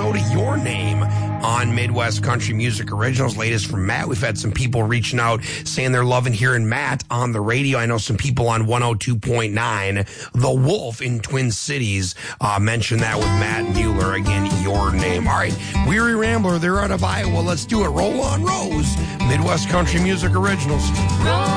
episode of Your Name on Midwest Country Music Originals. Latest from Matt. We've had some people reaching out saying they're loving hearing Matt on the radio. I know some people on 102.9, The Wolf in Twin Cities, mentioned that with Matt Mueller. Again, Your Name. All right, Weary Rambler, they're out of Iowa. Let's do it. Roll on Rose, Midwest Country Music Originals.